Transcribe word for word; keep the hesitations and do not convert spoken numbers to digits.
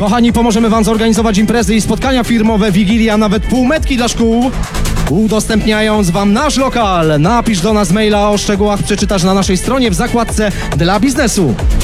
Kochani, pomożemy Wam zorganizować imprezy i spotkania firmowe, wigilie, a nawet półmetki dla szkół, udostępniając Wam nasz lokal. Napisz do nas maila, o szczegółach przeczytasz na naszej stronie w zakładce dla biznesu.